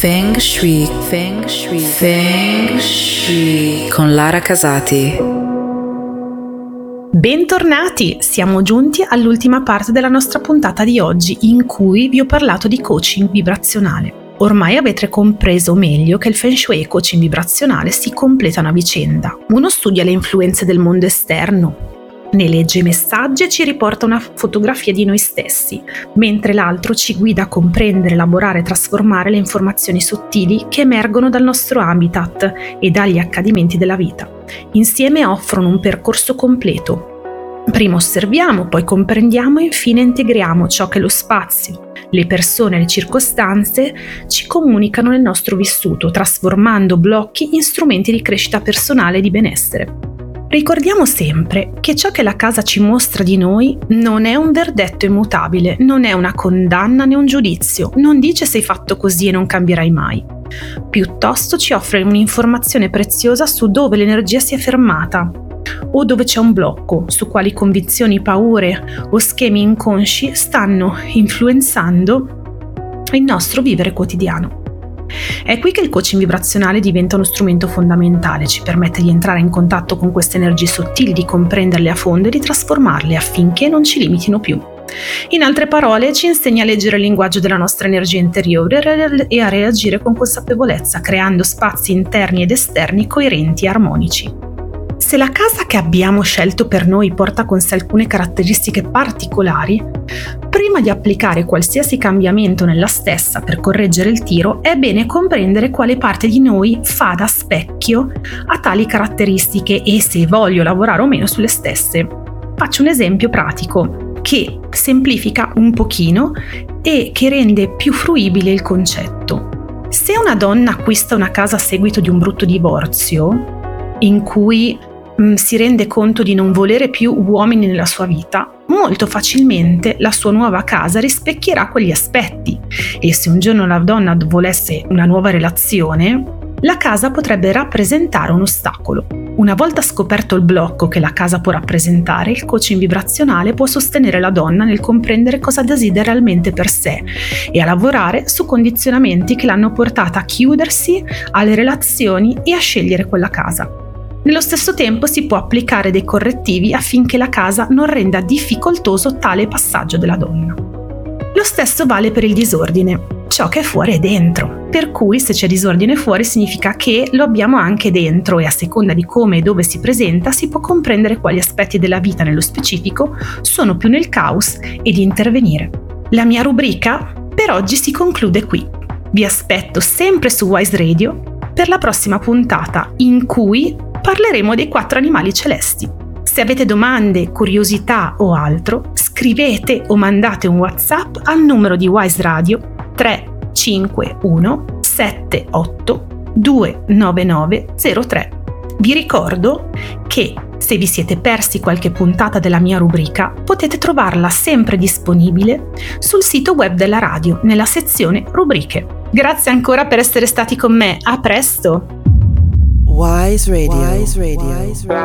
Feng Shui, Feng Shui, Feng Shui con Lara Casati. Bentornati! Siamo giunti all'ultima parte della nostra puntata di oggi, in cui vi ho parlato di coaching vibrazionale. Ormai avete compreso meglio che il Feng Shui e coaching vibrazionale si completano a vicenda. Uno studia le influenze del mondo esterno, ne legge i messaggi e ci riporta una fotografia di noi stessi, mentre l'altro ci guida a comprendere, elaborare e trasformare le informazioni sottili che emergono dal nostro habitat e dagli accadimenti della vita. Insieme offrono un percorso completo. Prima osserviamo, poi comprendiamo e infine integriamo ciò che lo spazio, le persone e le circostanze ci comunicano nel nostro vissuto, trasformando blocchi in strumenti di crescita personale e di benessere. Ricordiamo sempre che ciò che la casa ci mostra di noi non è un verdetto immutabile, non è una condanna né un giudizio, non dice sei fatto così e non cambierai mai. Piuttosto ci offre un'informazione preziosa su dove l'energia si è fermata o dove c'è un blocco, su quali convinzioni, paure o schemi inconsci stanno influenzando il nostro vivere quotidiano. È qui che il coaching vibrazionale diventa uno strumento fondamentale, ci permette di entrare in contatto con queste energie sottili, di comprenderle a fondo e di trasformarle affinché non ci limitino più. In altre parole, ci insegna a leggere il linguaggio della nostra energia interiore e a reagire con consapevolezza, creando spazi interni ed esterni coerenti e armonici. Se la casa che abbiamo scelto per noi porta con sé alcune caratteristiche particolari, prima di applicare qualsiasi cambiamento nella stessa per correggere il tiro, è bene comprendere quale parte di noi fa da specchio a tali caratteristiche e se voglio lavorare o meno sulle stesse. Faccio un esempio pratico che semplifica un pochino e che rende più fruibile il concetto. Se una donna acquista una casa a seguito di un brutto divorzio, in cui si rende conto di non volere più uomini nella sua vita, molto facilmente la sua nuova casa rispecchierà quegli aspetti e se un giorno la donna volesse una nuova relazione, la casa potrebbe rappresentare un ostacolo. Una volta scoperto il blocco che la casa può rappresentare, il coaching vibrazionale può sostenere la donna nel comprendere cosa desidera realmente per sé e a lavorare su condizionamenti che l'hanno portata a chiudersi alle relazioni e a scegliere quella casa. Nello stesso tempo si può applicare dei correttivi affinché la casa non renda difficoltoso tale passaggio della donna. Lo stesso vale per il disordine. Ciò che è fuori è dentro, per cui se c'è disordine fuori significa che lo abbiamo anche dentro e a seconda di come e dove si presenta si può comprendere quali aspetti della vita nello specifico sono più nel caos e di intervenire. La mia rubrica per oggi si conclude qui. Vi aspetto sempre su Wise Radio per la prossima puntata in cui parleremo dei 4 animali celesti. Se avete domande, curiosità o altro, scrivete o mandate un WhatsApp al numero di Wise Radio 351 78 29903. Vi ricordo che se vi siete persi qualche puntata della mia rubrica, potete trovarla sempre disponibile sul sito web della radio, nella sezione rubriche. Grazie ancora per essere stati con me, a presto! Wise Radio.